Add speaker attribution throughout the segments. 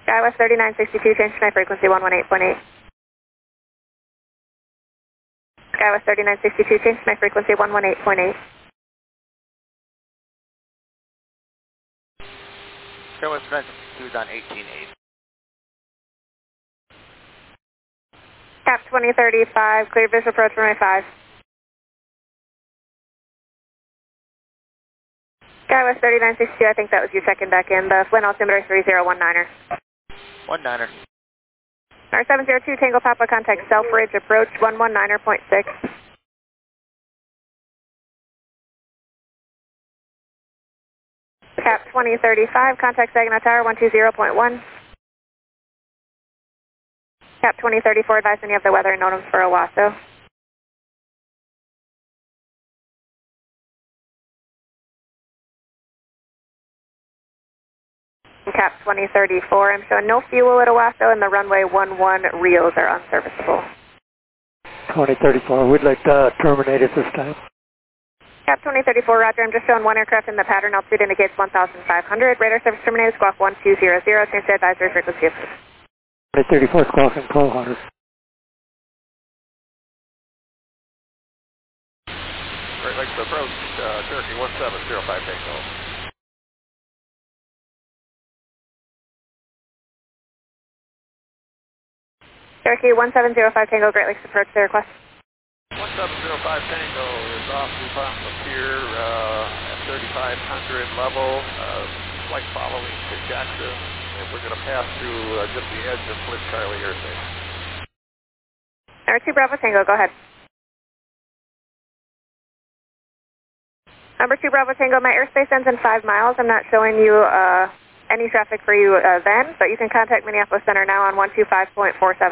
Speaker 1: SkyWest 3962, change to my frequency 118.8. SkyWest 3962, change to my frequency 118.8.
Speaker 2: SkyWest 3962 is on 18.8.
Speaker 1: Cap 2035, clear visual approach runway 5. SkyWest 3962, I think that was you checking back in. The Flint altimeter 3019er.
Speaker 2: 19er.
Speaker 1: Our 702 Tango Papa, contact Selfridge, approach 119er.6. Cap 2035, contact Saginaw Tower 120.1. Cap 2034, advising you of the weather and NOTAMs for Owasso. Cap 2034, I'm showing no fuel at Owasso and the runway 11 reels are unserviceable.
Speaker 3: 2034, we'd like to terminate at this time.
Speaker 1: Cap 2034, roger, I'm just showing one aircraft in the pattern, altitude indicates 1,500. Radar service terminated, squawk 1200, change to advisory frequency approved.
Speaker 3: 2034, squawking 1200.
Speaker 4: Great Lakes approach, Cherokee 1705 Tango.
Speaker 1: Cherokee 1705 Tango, Great Lakes approach, the request.
Speaker 4: 1705 Tango is off the bottom of pier at 3500 level, flight following to Jackson, and we're going to pass through just the edge of Flint Charlie Airspace.
Speaker 1: Number 2 Bravo Tango, go ahead. Number 2 Bravo Tango, my airspace ends in 5 miles. I'm not showing you any traffic for you then, but you can contact Minneapolis Center now on 125.47.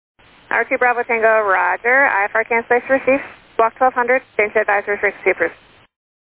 Speaker 1: Number 2 Bravo Tango, roger. IFR cancellation received. Block 1200, change to advisory frequency approved.